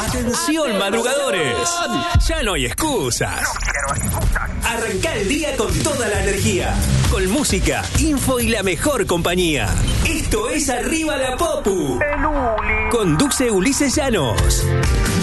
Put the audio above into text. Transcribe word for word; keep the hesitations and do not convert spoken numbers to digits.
Atención, madrugadores. Ya no hay excusas. Arranca el día con toda la energía. Con música, info y la mejor compañía. Esto es Arriba la Popu. Conduce Ulises Llanos.